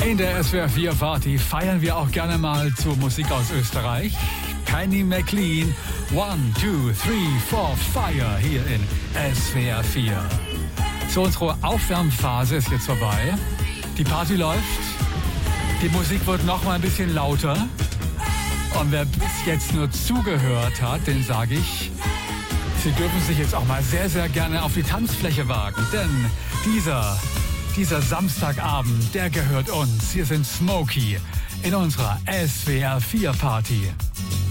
In der SWR 4 Party feiern wir auch gerne mal zur Musik aus Österreich. Kenny McLean, 1, 2, 3, 4, Fire hier in SWR 4. So, unsere Aufwärmphase ist jetzt vorbei. Die Party läuft. Die Musik wird noch mal ein bisschen lauter. Und wer bis jetzt nur zugehört hat, den sage ich, Sie dürfen sich jetzt auch mal sehr, sehr gerne auf die Tanzfläche wagen. Denn dieser Samstagabend, der gehört uns. Hier sind Smokey in unserer SWR 4 Party.